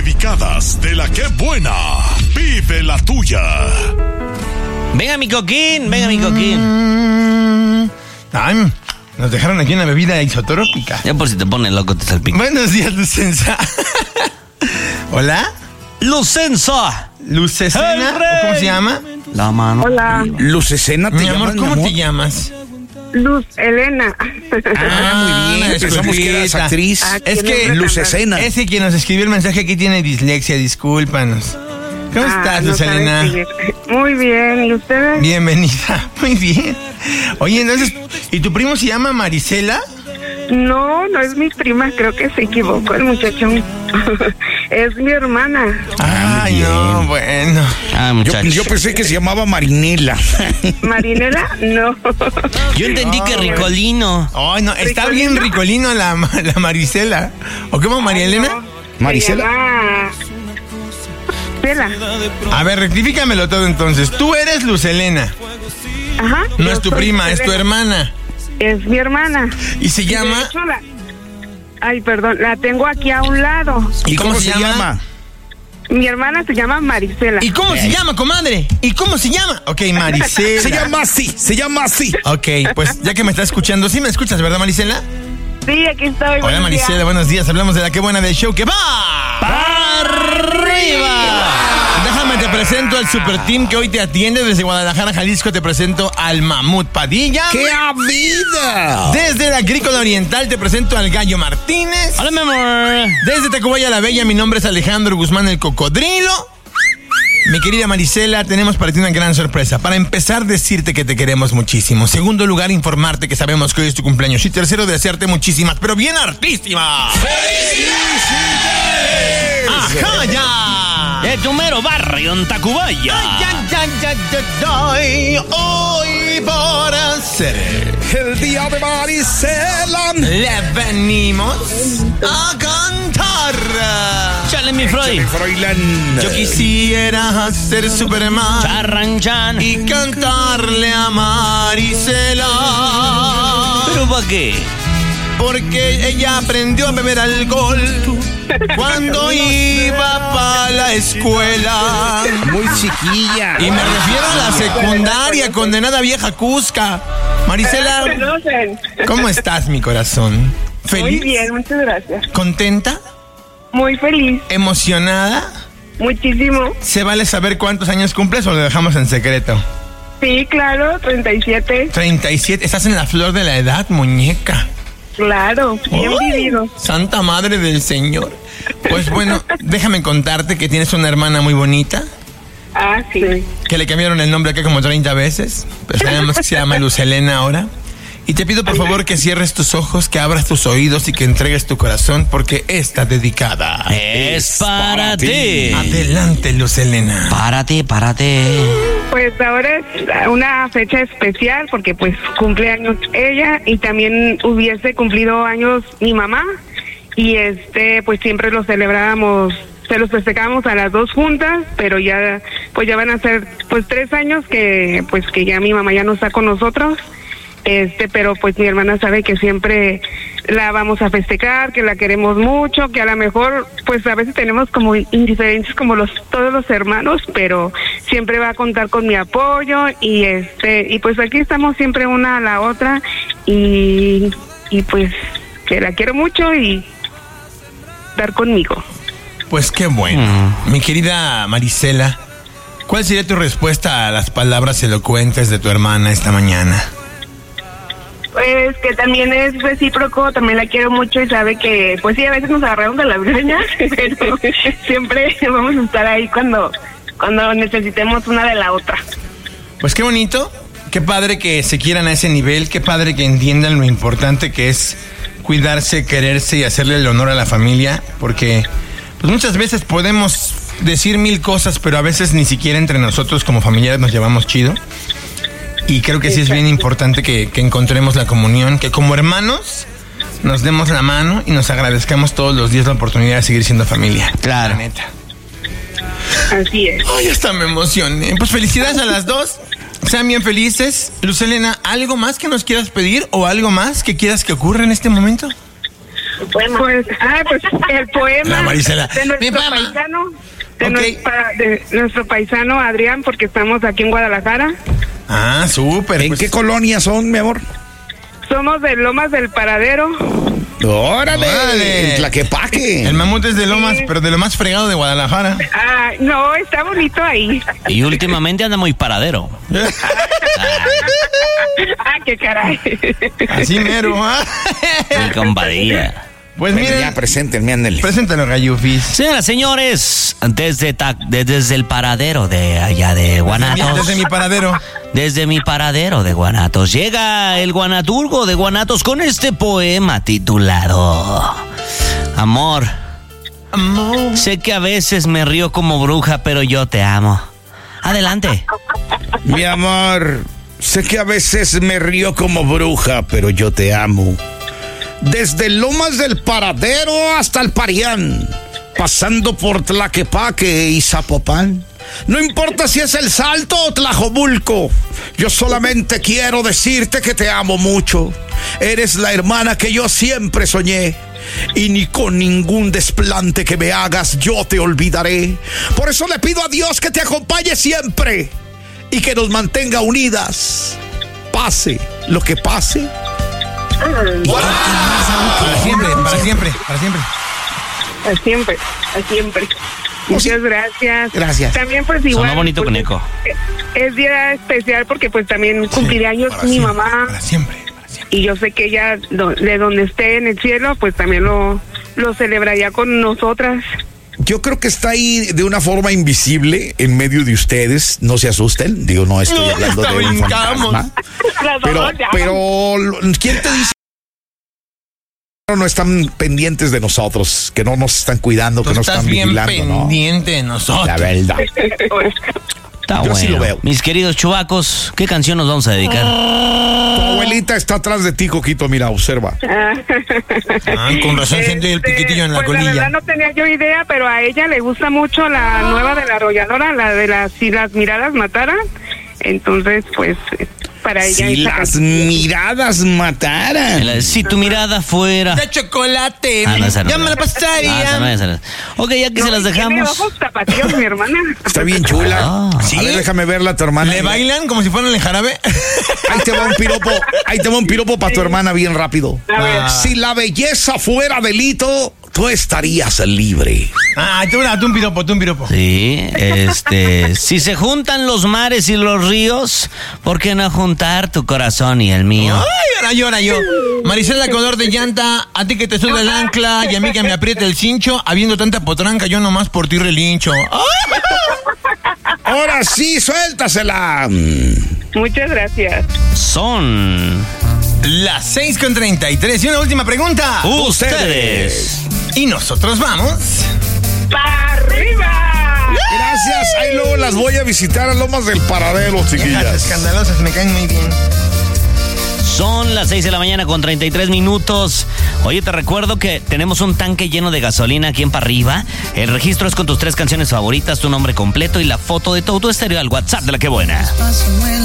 dedicadas de la que buena. Vive la tuya. Venga mi coquín, venga mi coquín. Ay, nos dejaron aquí una bebida isotrópica. Ya por si te pones loco te salpica. Buenos días, Lucenza. ¿Hola? Lucenza. ¿Lucecena? ¿O cómo se llama? La mano. Hola, Lucecena, Mi amor, ¿cómo te llamas? Luz Elena. muy bien. Pensamos que eras actriz. Es que Lucecena. Ese quien nos escribió el mensaje aquí tiene dislexia, discúlpanos. ¿Cómo estás, no Luz sabe Elena? escribir. Muy bien, ¿y ustedes? Bienvenida, muy bien. Oye, entonces, ¿y tu primo se llama Marisela? No es mi prima, creo que se equivocó el muchacho. Es mi hermana. Ay, no, bueno. Ah, muchacho. Yo pensé que se llamaba Marinela. ¿Marinela? No. Yo entendí que Ricolino. Ay, no, está ¿Ricolino? bien Ricolino la Marisela. ¿O cómo, María Elena? No, Marisela. se llama Cela. A ver, rectifícamelo todo entonces. Tú eres Luz Elena. Ajá. No yo es tu soy prima, es tu Elena. hermana. Es mi hermana. Y se llama... De hecho, ay, perdón, la tengo aquí a un lado. ¿Y cómo se llama? Mi hermana se llama Marisela. ¿Y cómo se llama, comadre? ¿Y cómo se llama? Ok, Marisela. Se llama así. Ok, pues ya que me estás escuchando, sí me escuchas, ¿verdad, Marisela? Sí, aquí estoy. Hola, buenos Marisela, días. buenos días. Hablamos de la que buena del show que va ¡Arriba! Déjame te presento al super team que hoy te atiende desde Guadalajara, Jalisco. Te presento al Mamut Padilla. ¡Qué vida! Desde la Agrícola Oriental te presento al Gallo Martínez. Hola, mi amor. Desde Tacubaya la Bella, mi nombre es Alejandro Guzmán el Cocodrilo. Mi querida Marisela, tenemos para ti una gran sorpresa. Para empezar, decirte que te queremos muchísimo. Segundo lugar, informarte que sabemos que hoy es tu cumpleaños. Y tercero, desearte muchísimas, pero bien hartísimas. ¡Ajá, ya! De tu mero barrio en Tacubaya. Hoy por ser El día de Marisela. le venimos a cantar. Chale, mi Freud. Froilán. Yo quisiera ser Superman Charranchan. y cantarle a Marisela. ¿Pero para qué? Porque ella aprendió a beber alcohol cuando iba para la escuela. Muy chiquilla. Y me refiero a la secundaria, condenada vieja cusca. Marisela, ¿Conocen? ¿cómo estás, mi corazón? Muy ¿Feliz? bien, muchas gracias. ¿Contenta? Muy feliz, ¿Emocionada? muchísimo. ¿Se vale saber cuántos años cumples o lo dejamos en secreto? Sí, claro, 37. 37. Estás en la flor de la edad, muñeca. Claro, bien ¡Ay! vivido. Santa Madre del Señor. Pues bueno, déjame contarte que tienes una hermana muy bonita, Ah, sí. que le cambiaron el nombre acá como 30 veces, pero sabemos que se llama Luz Elena ahora. Y te pido por favor que cierres tus ojos, que abras tus oídos y que entregues tu corazón, porque está dedicada. Es para ti. Adelante, Luz Elena. Párate. Pues ahora es una fecha especial porque pues cumple años ella y también hubiese cumplido años mi mamá y pues siempre lo celebrábamos, se los festejamos a las dos juntas, pero ya pues ya van a ser pues 3 años que ya mi mamá ya no está con nosotros. Pero pues mi hermana sabe que siempre la vamos a festejar, que la queremos mucho, que a lo mejor pues a veces tenemos como indiferencias como todos los hermanos, pero siempre va a contar con mi apoyo y pues aquí estamos siempre una a la otra y pues que la quiero mucho y estar conmigo. Pues qué bueno. Mi querida Marisela, ¿cuál sería tu respuesta a las palabras elocuentes de tu hermana esta mañana? Pues que también es recíproco, también la quiero mucho y sabe que, pues sí, a veces nos agarramos de las greñas, pero siempre vamos a estar ahí cuando necesitemos una de la otra. Pues qué bonito, qué padre que se quieran a ese nivel, qué padre que entiendan lo importante que es cuidarse, quererse y hacerle el honor a la familia, porque pues muchas veces podemos decir 1000 cosas, pero a veces ni siquiera entre nosotros como familiares nos llevamos chido. Y creo que sí es bien importante que encontremos la comunión, que como hermanos nos demos la mano y nos agradezcamos todos los días la oportunidad de seguir siendo familia. Claro. La neta. Así es. Ay, hasta me emocioné. Pues felicidades a las dos. Sean bien felices. Luz Elena, ¿algo más que nos quieras pedir o algo más que quieras que ocurra en este momento? Pues el poema La Marisela. de Mi nuestro poema. paisano, Ok. de nuestro paisano Adrián, porque estamos aquí en Guadalajara. Ah, súper. ¿En pues. qué colonia son, mi amor? Somos de Lomas del Paradero. ¡Órale! Órale. En Tlaquepaque. El mamut es de Lomas, Sí. pero de lo más fregado de Guadalajara. Ah, no, está bonito ahí. Y últimamente anda muy paradero. Ah, qué caray. Así mero. Mi compadilla. Pues Bueno, miren, ya preséntenme, ándale. preséntalo, Gallufis. Señoras, señores, desde el paradero de allá de Guanatos. Desde mi paradero. Desde mi paradero de Guanatos llega el guanaturgo de Guanatos con este poema titulado Amor. Amor. Sé que a veces me río como bruja, pero yo te amo. Adelante. Mi amor, sé que a veces me río como bruja, pero yo te amo. Desde Lomas del Paradero hasta el Parián, pasando por Tlaquepaque y Zapopan. No importa si es El Salto o Tlajomulco, yo solamente quiero decirte que te amo mucho. Eres la hermana que yo siempre soñé. Y ni con ningún desplante que me hagas yo te olvidaré. Por eso le pido a Dios que te acompañe siempre y que nos mantenga unidas. Pase lo que pase. Para siempre, para siempre, para siempre. A siempre, a siempre. Muchas gracias. Gracias. También pues igual. Sonó bonito pues, con eco. Es día especial porque pues también cumplirá años Para mi siempre, mamá. Para siempre, para siempre. Y yo sé que ella, de donde esté en el cielo, pues también lo celebraría con nosotras. Yo creo que está ahí de una forma invisible en medio de ustedes. No se asusten. Digo, no estoy No, hablando hasta de un brincamos. fantasma. Las Pero, dos ya. ¿quién te dice que no están pendientes de nosotros? Que no nos están cuidando, Tú que nos estás están bien vigilando, ¿no? pendiente de nosotros. La verdad. Está Yo bueno. sí lo veo. Mis queridos chuvacos, ¿qué canción nos vamos a dedicar? Tu abuelita está atrás de ti, Coquito. Mira, observa. Ah, con razón siento el piquetillo en la pues la colilla. verdad no tenía yo idea, pero a ella le gusta mucho la nueva de la arrolladora, la de si las miradas mataran. Entonces, pues, para ella Si esa las canción. miradas mataran. Si tu mirada fuera... De chocolate. Ah, no, esa no. Ya me la Ah, pasaría. esa no. Ok, ya que se las No, tiene dejamos. ojos tapatíos, mi hermana. Está bien chula. Ah. ¿Sí? A ver, déjame verla a tu hermana. ¿Le bailan como si fueran el jarabe? Ahí te va un piropo. Ahí te va un piropo para tu hermana bien rápido. A ver. Si la belleza fuera delito, tú estarías libre. Ah, tú un piropo, tú un piropo. Sí, si se juntan los mares y los ríos, ¿por qué no juntar tu corazón y el mío? Ay, ahora yo. Marisela color de llanta, a ti que te suda el ancla y a mí que me aprieta el cincho, habiendo tanta potranca, yo nomás por ti relincho. Ahora sí, suéltasela. Muchas gracias. Son Las 6:33. Y una última pregunta. ustedes. Y nosotros vamos. ¡Para arriba! Gracias. Ahí luego las voy a visitar a Lomas del Paradero, Viejas chiquillas. escandalosas, me caen muy bien. Son las 6 de la mañana con 33 minutos. Oye, te recuerdo que tenemos un tanque lleno de gasolina aquí en Pa' Arriba. El registro es con tus 3 canciones favoritas, tu nombre completo y la foto de tu auto estéreo al WhatsApp de La Que Buena.